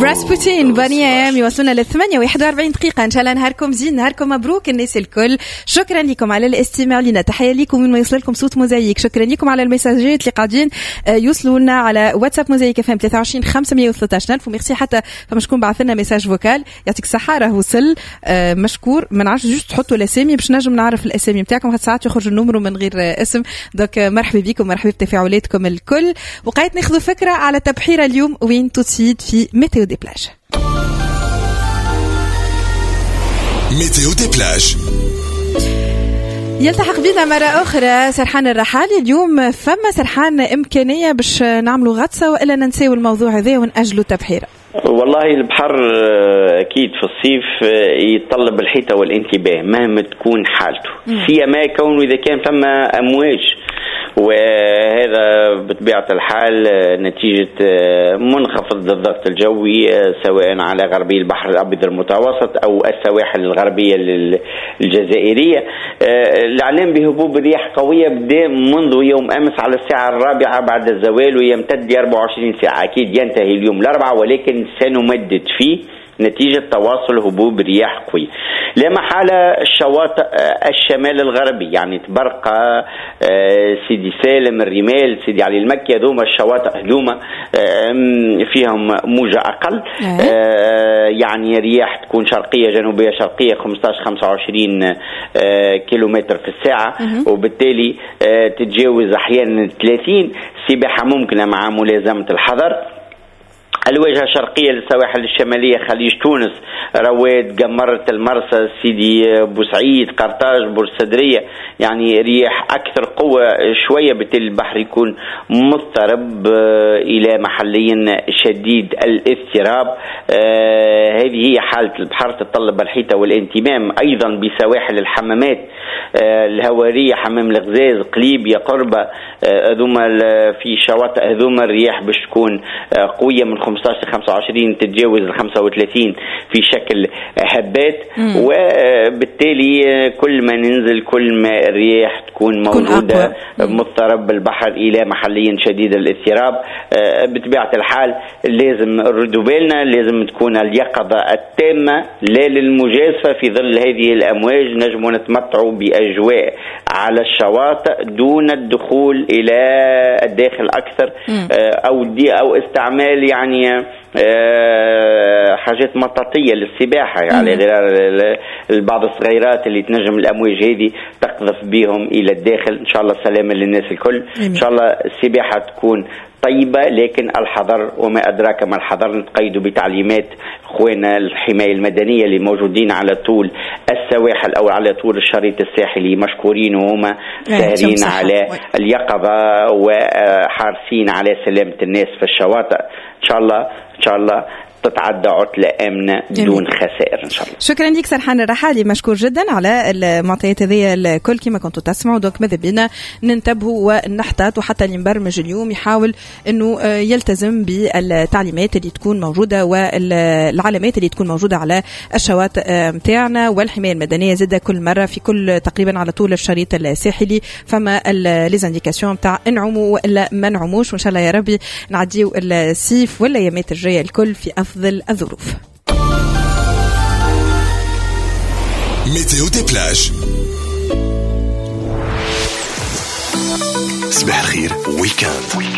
راسبوتين بانيام يوصلنا ل8:41 إن شاء الله. نهاركم زين، نهاركم مبروك الناس الكل. شكرا لكم على الاستماع لنا، تحية لكم من ما يوصل لكم صوت موزايك. شكرا لكم على المساجات اللي قاعدين يوصلونا على واتساب موزايك FM 23 513 ألف. وميرسي حتى فمشكون بعث لنا ميساج فوكال يعطيك الصحة راه وصل مشكور. ما نعرفش جوست تحطوا الاسامي باش نجم نعرف الاسامي نتاعكم، ساعات يخرج النمر من غير اسم. دوك مرحبا بكم، مرحبا بتفاعلاتكم الكل. وقايت ناخذ فكرة على تبحيرة اليوم وين تسيد في ميتيو دي بلاج. ميتيو دي بلاج يلتحق بنا مرة أخرى سرحان الرحالي. اليوم فما سرحان إمكانية باش نعملوا غطسة وإلا ننسيو الموضوع هذا ونأجلوا تبحيرة؟ والله البحر أكيد في الصيف يتطلب الحيطة والانتباه مهما تكون حالته، سيما كونه إذا كان فما أمواج، وهذا بطبيعة الحال نتيجة منخفض الضغط الجوي سواء على غربي البحر الأبيض المتوسط أو السواحل الغربية الجزائرية. الإعلام بهبوب رياح قوية بدأ منذ يوم أمس على الساعة 4 بعد الزوال ويمتد ل 24 ساعة. أكيد ينتهي اليوم 4 ولكن سنمدد فيه نتيجة تواصل هبوب رياح قوي. لا محالة الشواطئ الشمال الغربي يعني تبرقة، سيدي سالم، الرمال، سيدي علي المكي، هذوما الشواطئ هذوما فيهم موجة أقل، يعني رياح تكون شرقية جنوبية شرقية 15-25 كيلومتر في الساعة، وبالتالي تتجاوز أحيانا 30. سباحة ممكنة مع ملازمة الحذر. الواجهة الشرقية للسواحل الشمالية خليج تونس، رواد، جمرة المرسى، سيدي بوسعيد، قرطاج، بورسدرية، يعني رياح أكثر قوة شوية، بالتالي البحر يكون مضطرب إلى محليا شديد الاضطراب. هذه هي حالة البحر، تتطلب الحيطة والانتمام. أيضا بسواحل الحمامات الهوارية، حمام الغزاز، قليبية، قربة، هذوما في شواطئ هذوما الرياح باش تكون قوية من 15-25 تتجاوز 35 في شكل هبات، وبالتالي كل ما ننزل كل ما الرياح تكون موجودة مضطرب البحر إلى محليا شديد الاضطراب. بطبيعة الحال لازم نردوا بالنا، لازم تكون اليقظة التامة لا للمجازفة في ظل هذه الأمواج. نجم نتمتعوا بأجواء على الشواطئ دون الدخول إلى الداخل أكثر أو استعمال يعني حاجات مطاطية للسباحة، يعني غير بعض الصغيرات اللي تنجم الأمواج هذه تقذف بهم إلى الداخل. إن شاء الله السلامة للناس الكل. إن شاء الله السباحة تكون طيبة، لكن الحذر وما أدراك ما الحذر. نتقيدوا بتعليمات أخواننا الحماية المدنية اللي موجودين على طول السواحل أو على طول الشريط الساحلي، مشكورين وهم ساهرين على اليقظة وحارسين على سلامة الناس في الشواطئ. إن شاء الله تتعدى عطلة آمنة دون خسائر إن شاء الله. شكرا لك سرحان الرحالي، مشكور جدا على المعطيات هذه الكل كما كنتوا تسمعوا. دوك ماذا بينا ننتبهوا ونحتاط، وحتى اللي مبرمج اليوم يحاول انه يلتزم بالتعليمات اللي تكون موجودة والعلامات اللي تكون موجودة على الشواطئ متاعنا. والحماية المدنية زادة كل مرة في كل تقريبا على طول الشريط الساحلي فما ليزانديكاسيون تاع انعموا ولا ما نعموش. وان شاء الله يا ربي نعديو الصيف والايامات الجاية الكل في أفضل الظروف. ميتيو دي بلاج. صباح الخير ويكاند.